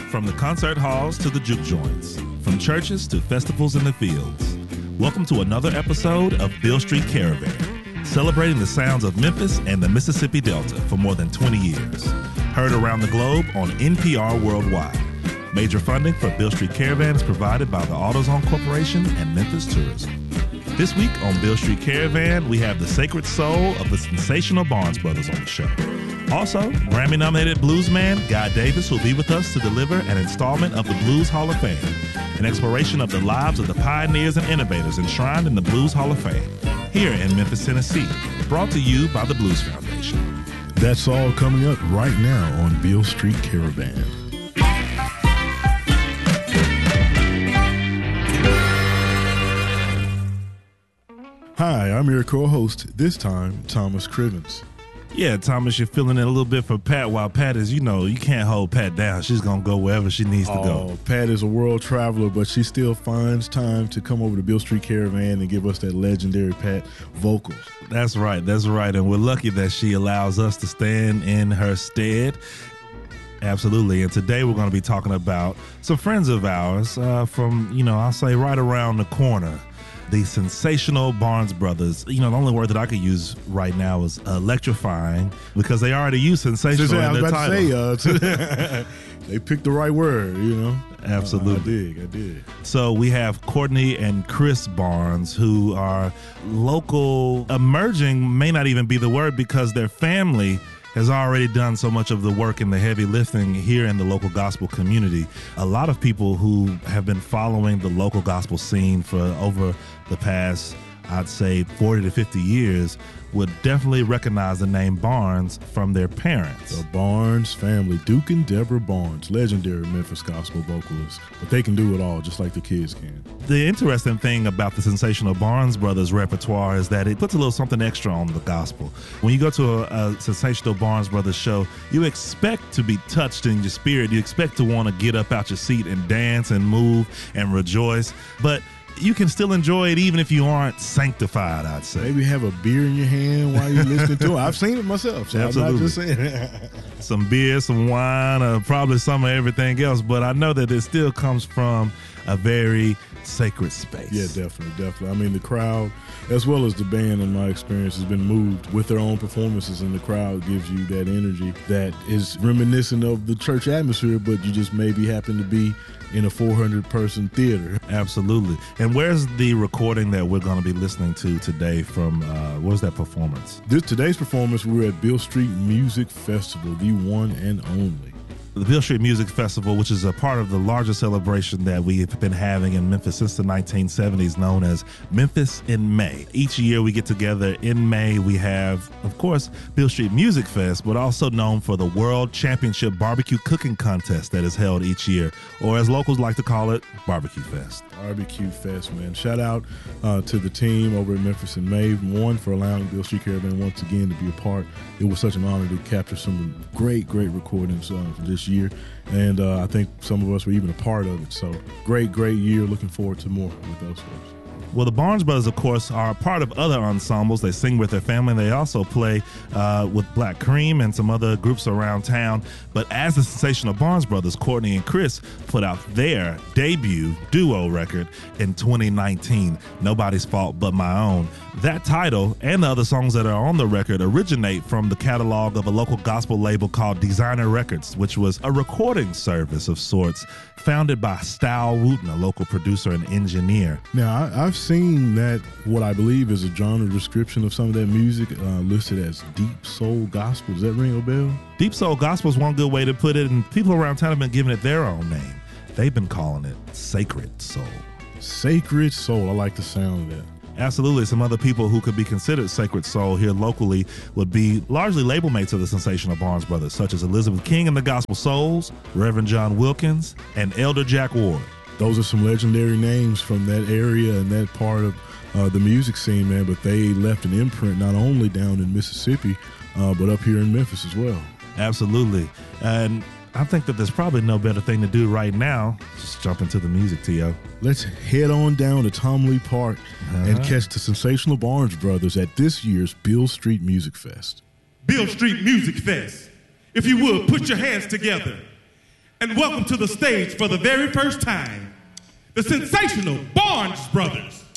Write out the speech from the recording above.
From the concert halls to the juke joints, from churches to festivals in the fields. Welcome to another episode of Beale Street Caravan, celebrating the sounds of Memphis and the Mississippi Delta for more than 20 years. Heard around the globe on NPR Worldwide. Major funding for Beale Street Caravan is provided by the AutoZone Corporation and Memphis Tourism. This week on Beale Street Caravan, we have the sacred soul of the sensational Barnes Brothers on the show. Also, Grammy-nominated bluesman Guy Davis will be with us to deliver an installment of the Blues Hall of Fame, an exploration of the lives of the pioneers and innovators enshrined in the Blues Hall of Fame, here in Memphis, Tennessee, brought to you by the Blues Foundation. That's all coming up right now on Beale Street Caravan. Hi, I'm your co-host, this time, Thomas Crivens. Yeah, Thomas, you're feeling it a little bit for Pat, while Pat is, you can't hold Pat down. She's going to go wherever she needs to go. Pat is a world traveler, but she still finds time to come over to Beale Street Caravan and give us that legendary Pat vocals. That's right. And we're lucky that she allows us to stand in her stead. Absolutely. And today we're going to be talking about some friends of ours from, I'll say right around the corner. The sensational Barnes Brothers. The only word that I could use right now is electrifying, because they already use sensational in their title. They picked the right word, Absolutely. I dig. So we have Courtney and Chris Barnes, who are local, emerging may not even be the word, because their family has already done so much of the work and the heavy lifting here in the local gospel community. A lot of people who have been following the local gospel scene for over the past, I'd say, 40 to 50 years would definitely recognize the name Barnes from their parents. The Barnes family, Duke and Deborah Barnes, legendary Memphis gospel vocalists. But they can do it all, just like the kids can. The interesting thing about the sensational Barnes Brothers repertoire is that it puts a little something extra on the gospel. When you go to a sensational Barnes Brothers show, you expect to be touched in your spirit. You expect to want to get up out your seat and dance and move and rejoice. But you can still enjoy it even if you aren't sanctified, I'd say. Maybe have a beer in your hand while you're listening to it. I've seen it myself, so Absolutely. I'm not just saying. Some beer, some wine, probably some of everything else, but I know that it still comes from a very sacred space. Yeah, definitely. I mean, the crowd, as well as the band, in my experience, has been moved with their own performances, and the crowd gives you that energy that is reminiscent of the church atmosphere, but you just maybe happen to be in a 400-person theater. Absolutely. And where's the recording that we're going to be listening to today from, where's that performance? Today's performance, we're at Beale Street Music Festival, the one and only. The Beale Street Music Festival, which is a part of the largest celebration that we've been having in Memphis since the 1970s, known as Memphis in May. Each year we get together in May. We have, of course, Beale Street Music Fest, but also known for the World Championship Barbecue Cooking Contest that is held each year, or as locals like to call it, Barbecue Fest. Barbecue Fest, man. Shout out to the team over at Memphis in May, one, for allowing Beale Street Caravan once again to be a part. It was such an honor to capture some great recordings for this year, and I think some of us were even a part of it. So great year. Looking forward to more with those folks. Well, the Barnes Brothers, of course, are a part of other ensembles. They sing with their family. They also play with Black Cream and some other groups around town. But as the sensational Barnes Brothers, Courtney and Chris put out their debut duo record in 2019, Nobody's Fault But My Own. That title and the other songs that are on the record originate from the catalog of a local gospel label called Designer Records, which was a recording service of sorts founded by Style Wooten, a local producer and engineer. Now, I've seen that, what I believe is a genre description of some of that music listed as deep soul gospel. Does that ring a bell? Deep soul gospel is one good way to put it, and people around town have been giving it their own name. They've been calling it sacred soul. Sacred soul. I like the sound of that. Absolutely. Some other people who could be considered sacred soul here locally would be largely label mates of the sensational Barnes Brothers, such as Elizabeth King and the Gospel Souls, Reverend John Wilkins, and Elder Jack Ward. Those are some legendary names from that area and that part of the music scene, man, but they left an imprint not only down in Mississippi, but up here in Memphis as well. Absolutely. And I think that there's probably no better thing to do right now. Just jump into the music, T.O. Let's head on down to Tom Lee Park and catch the sensational Barnes Brothers at this year's Beale Street Music Fest. Beale Street Music Fest. If you would, put your hands together and welcome to the stage for the very first time, the sensational Barnes Brothers.